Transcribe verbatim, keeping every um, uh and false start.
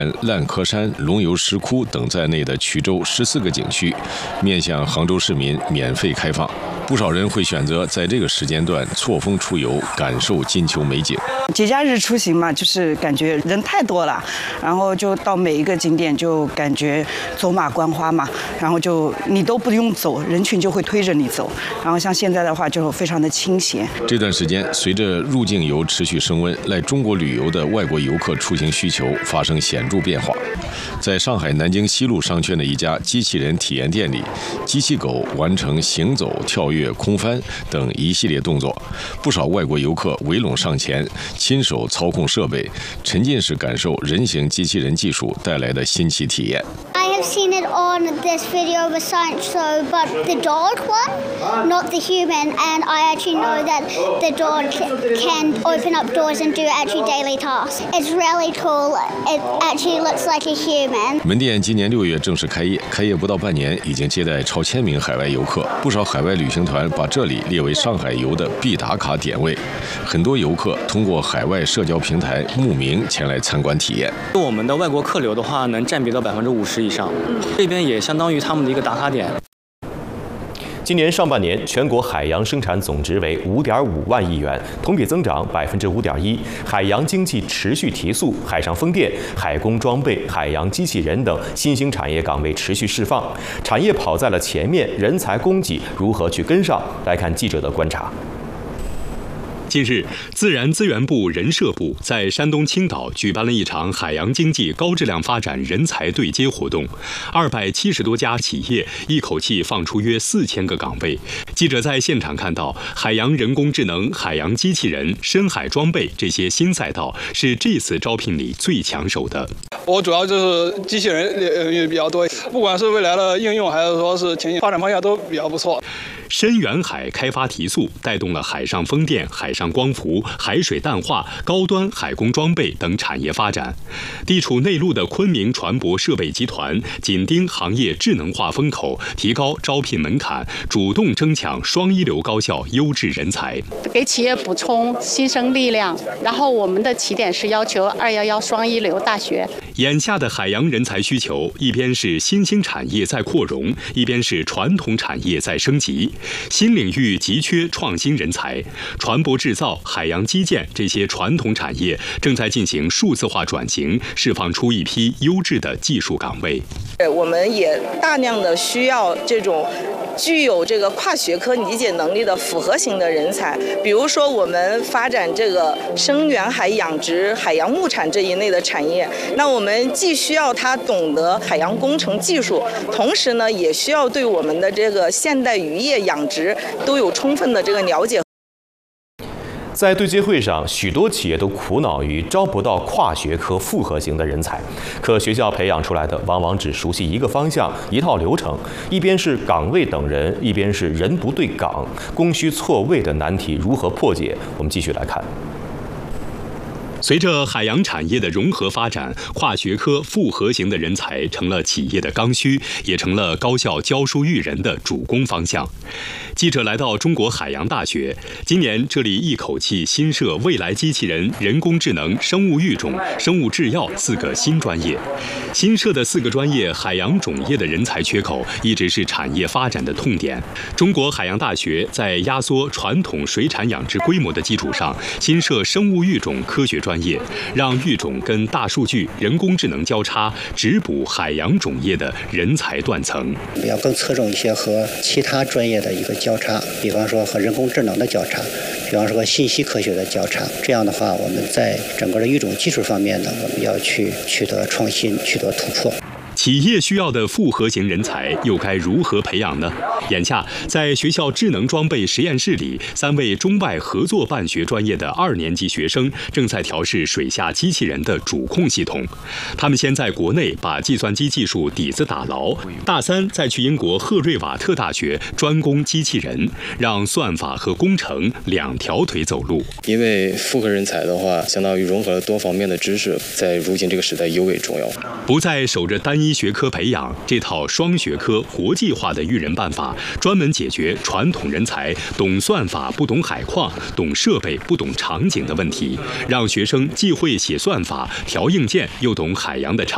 烂柯山、龙游石窟等在内的衢州十四个景区，面向杭州市民免费开放。不少人会选择在这个时间段错峰出游，感受金秋美景。 节假日出行嘛，就是感觉人太多了，然后就到每一个景点就感觉走马观花嘛，然后就你都不用走，人群就会推着你走。然后像现在的话，就非常的清闲。 这段时间，随着入境游持续升温，来中国旅游的外国游客出行需求发生显著变化。在上海南京西路商圈的一家机器人体验店里，机器狗完成行走、跳跃、空翻等一系列动作，不少外国游客围拢上前，亲手操控设备，沉浸式感受人形机器人技术带来的新奇体验。 I have seen it on this video of a science show, but the dog one, not the human, and I actually know that the dog can open up doors and do actually daily tasks. It's really cool. It actually looks like a human. 门店今年六月正式开业，开业不到半年，已经接待超千名海外游客，不少海外旅行团把这里列为上海游的必打卡点位。很多游客通过海外社交平台慕名前来参观体验。 我们的外国客流的话，能占比到百分之五十以上，这边也相当于他们的一个打卡点。 今年上半年，全国海洋生产总值为五点五万亿元，同比增长百分之五点一。海洋经济持续提速，海上风电、海工装备、海洋机器人等新兴产业岗位持续释放，产业跑在了前面，人才供给如何去跟上？来看记者的观察。 近日，自然资源部、人社部在山东青岛举办了一场海洋经济高质量发展人才对接活动，二百七十多家企业一口气放出约四千个岗位。记者在现场看到，海洋人工智能、海洋机器人、深海装备这些新赛道是这次招聘里最抢手的。 我主要就是机器人也比较多，不管是未来的应用，还是说是前景发展方向都比较不错。 深远海开发提速，带动了海上风电、海上光伏、海水淡化、高端海工装备等产业发展。地处内陆的昆明船舶设备集团紧盯行业智能化风口，提高招聘门槛，主动争抢双一流高校优质人才， 给企业补充新生力量。然后我们的起点是要求二幺幺双一流大学。 眼下的海洋人才需求，一边是新兴产业在扩容，一边是传统产业在升级。新领域急缺创新人才，船舶制造、海洋基建这些传统产业正在进行数字化转型，释放出一批优质的技术岗位。 我们也大量的需要这种具有这个跨学科理解能力的复合型的人才，比如说我们发展这个深远海养殖、海洋牧产这一类的产业，那我们既需要他懂得海洋工程技术，同时呢，也需要对我们的这个现代渔业养殖都有充分的这个了解。 在对接会上，许多企业都苦恼于招不到跨学科复合型的人才，可学校培养出来的往往只熟悉一个方向、一套流程，一边是岗位等人，一边是人不对岗，供需错位的难题如何破解？我们继续来看。 随着海洋产业的融合发展，跨学科复合型的人才成了企业的刚需，也成了高校教书育人的主攻方向。记者来到中国海洋大学，今年这里一口气新设未来机器人、人工智能、生物育种、生物制药四个新专业。新设的四个专业海洋种业的人才缺口一直是产业发展的痛点。中国海洋大学在压缩传统水产养殖规模的基础上，新设生物育种科学专业，让育种跟大数据、人工智能交叉，直补海洋种业的人才断层。 我们要更侧重一些和其他专业的一个交叉，比方说和人工智能的交叉，比方说和信息科学的交叉。这样的话，我们在整个的育种技术方面呢，我们要去取得创新，取得突破。 企业需要的复合型人才又该如何培养呢？眼下，在学校智能装备实验室里，三位中外合作办学专业的二年级学生正在调试水下机器人的主控系统。他们先在国内把计算机技术底子打牢，大三再去英国赫瑞瓦特大学专攻机器人，让算法和工程两条腿走路。 因为复合人才的话，相当于融合了多方面的知识，在如今这个时代尤为重要。 不再守着单一学科培养，这套双学科活际化的育人办法，专门解决传统人才懂算法不懂海况，懂设备不懂场景的问题，让学生既会写算法、调硬件，又懂海洋的常